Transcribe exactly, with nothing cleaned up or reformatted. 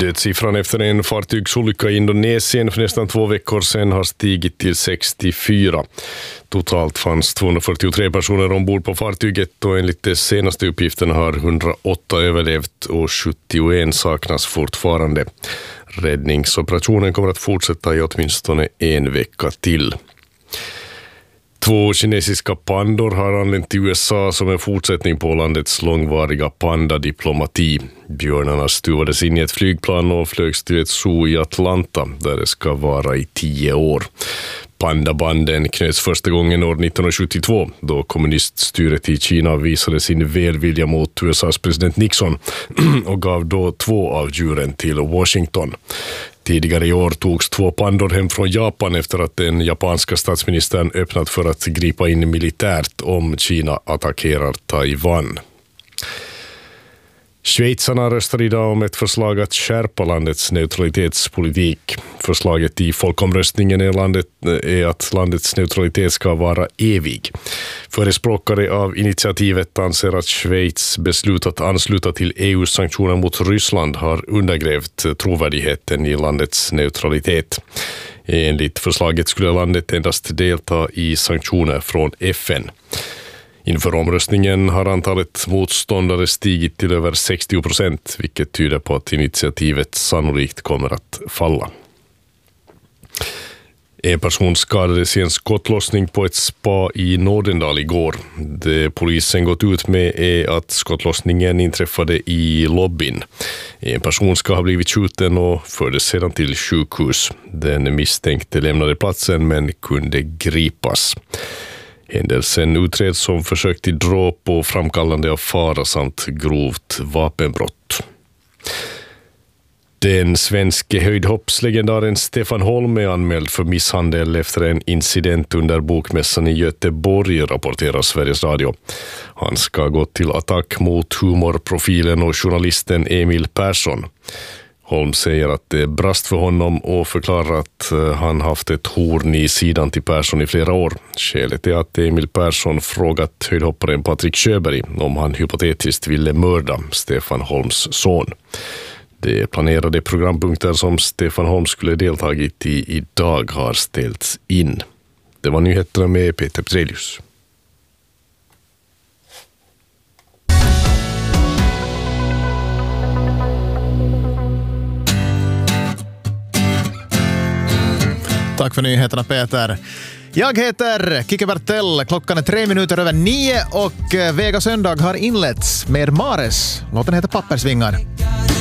Dödssiffran efter en fartygsolycka i Indonesien för nästan två veckor sedan har stigit till sextiofyra. Totalt fanns tvåhundrafyrtiotre personer ombord på fartyget och enligt de senaste uppgifterna har hundraåtta överlevt och sjuttioen saknas fortfarande. Räddningsoperationen kommer att fortsätta i åtminstone en vecka till. Två kinesiska pandor har anlänt till U S A som en fortsättning på landets långvariga pandadiplomati. Björnarna stuvades in i ett flygplan och flögs till ett zoo i Atlanta där det ska vara i tio år. Pandabanden knöts första gången år nittonhundrasjuttiotvå då kommuniststyret i Kina visade sin välvilja mot U S A:s president Nixon och gav då två av djuren till Washington. Tidigare i år togs två pandor hem från Japan efter att den japanska statsministern öppnat för att gripa in militärt om Kina attackerar Taiwan. Schweizarna röstar idag om ett förslag att skärpa landets neutralitetspolitik. Förslaget i folkomröstningen är, landet, är att landets neutralitet ska vara evig. Förespråkare av initiativet anser att Schweiz beslut att ansluta till E U:s sanktioner mot Ryssland har undergrävt trovärdigheten i landets neutralitet. Enligt förslaget skulle landet endast delta i sanktioner från F N. Inför omröstningen har antalet motståndare stigit till över sextio procent, vilket tyder på att initiativet sannolikt kommer att falla. En person skadades i en skottlossning på ett spa i Nordendal igår. Det polisen gått ut med är att skottlossningen inträffade i lobbyn. En person ska ha blivit skjuten och fördes sedan till sjukhus. Den misstänkte lämnade platsen men kunde gripas. Händelsen utreds som försök till dråp och framkallande av fara samt grovt vapenbrott. Den svenske höjdhoppslegendaren Stefan Holm är anmäld för misshandel efter en incident under bokmässan i Göteborg, rapporterar Sveriges Radio. Han ska ha gått till attack mot humorprofilen och journalisten Emil Persson. Holm säger att det brast för honom och förklarar att han haft ett horn i sidan till Persson i flera år. Skälet är att Emil Persson frågat höjdhopparen Patrik Sjöberg om han hypotetiskt ville mörda Stefan Holms son. De planerade programpunkter som Stefan Holm skulle deltagit i idag har ställts in. Det var nyheterna med Peter Petrelius. Tack för nyheterna, Peter. Jag heter Kike Bertell. Klockan är tre minuter över nio och Vega söndag har inletts med Mares. Låten heter Pappersvingar.